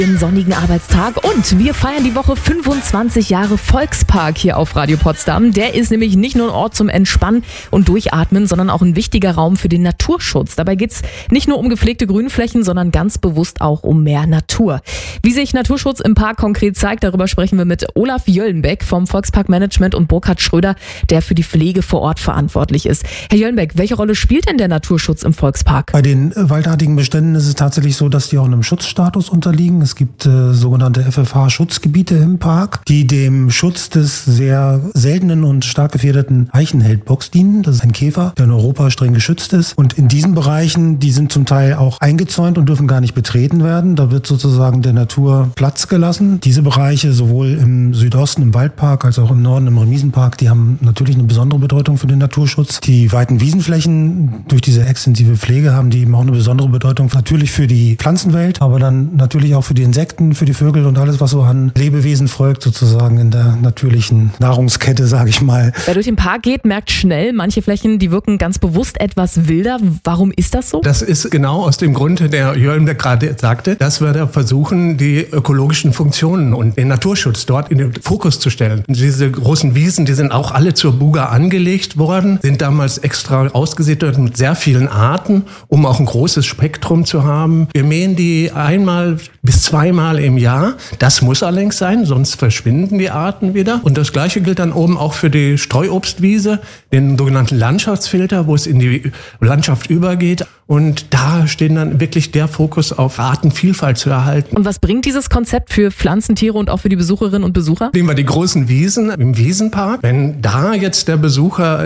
Den sonnigen Arbeitstag und wir feiern die Woche 25 Jahre Volkspark hier auf Radio Potsdam. Der ist nämlich nicht nur ein Ort zum Entspannen und Durchatmen, sondern auch ein wichtiger Raum für den Naturschutz. Dabei geht's nicht nur um gepflegte Grünflächen, sondern ganz bewusst auch um mehr Natur. Wie sich Naturschutz im Park konkret zeigt, darüber sprechen wir mit Olaf Jöllenbeck vom Volksparkmanagement und Burkhard Schröder, der für die Pflege vor Ort verantwortlich ist. Herr Jöllenbeck, welche Rolle spielt denn der Naturschutz im Volkspark? Bei den waldartigen Beständen ist es tatsächlich so, dass die auch einem Schutzstatus unterliegen. Es gibt sogenannte FFH-Schutzgebiete im Park, die dem Schutz des sehr seltenen und stark gefährdeten Eichenheldbocks dienen. Das ist ein Käfer, der in Europa streng geschützt ist. Und in diesen Bereichen, die sind zum Teil auch eingezäunt und dürfen gar nicht betreten werden. Da wird sozusagen der Natur Platz gelassen. Diese Bereiche, sowohl im Südosten, im Waldpark, als auch im Norden, im Remisenpark, die haben natürlich eine besondere Bedeutung für den Naturschutz. Die weiten Wiesenflächen, durch diese extensive Pflege, haben die eben auch eine besondere Bedeutung natürlich für die Pflanzenwelt, aber dann natürlich auch für die Insekten, für die Vögel und alles, was so an Lebewesen folgt, sozusagen in der natürlichen Nahrungskette, sage ich mal. Wer durch den Park geht, merkt schnell, manche Flächen, die wirken ganz bewusst etwas wilder. Warum ist das so? Das ist genau aus dem Grund, der Jöllenbeck gerade sagte, dass wir da versuchen, die ökologischen Funktionen und den Naturschutz dort in den Fokus zu stellen. Und diese großen Wiesen, die sind auch alle zur Buga angelegt worden, sind damals extra ausgesiedelt mit sehr vielen Arten, um auch ein großes Spektrum zu haben. Wir mähen die einmal bis zweimal im Jahr. Das muss allerdings sein, sonst verschwinden die Arten wieder. Und das Gleiche gilt dann oben auch für die Streuobstwiese, den sogenannten Landschaftsfilter, wo es in die Landschaft übergeht. Und da steht dann wirklich der Fokus auf Artenvielfalt zu erhalten. Und was bringt dieses Konzept für Pflanzen, Tiere und auch für die Besucherinnen und Besucher? Nehmen wir die großen Wiesen im Wiesenpark. Wenn da jetzt der Besucher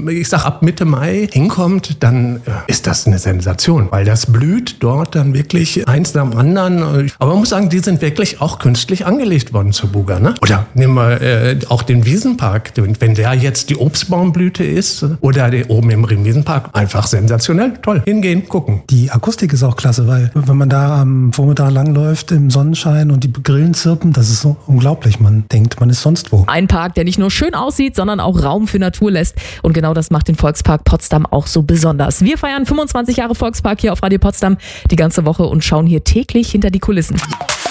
ab Mitte Mai hinkommt, dann ist das eine Sensation, weil das blüht dort dann wirklich eins nach dem anderen. Aber man muss sagen, die sind wirklich auch künstlich angelegt worden zur Buga, ne? Oder nehmen wir auch den Wiesenpark. Wenn der jetzt die Obstbaumblüte ist oder oben im Wiesenpark, einfach sensationell, toll. Hingehen, gucken. Die Akustik ist auch klasse, weil wenn man da am Vormittag langläuft im Sonnenschein und die Grillen zirpen, das ist so unglaublich. Man denkt, man ist sonst wo. Ein Park, der nicht nur schön aussieht, sondern auch Raum für Natur lässt. Und genau das macht den Volkspark Potsdam auch so besonders. Wir feiern 25 Jahre Volkspark hier auf Radio Potsdam die ganze Woche und schauen hier täglich hinter die Kulissen.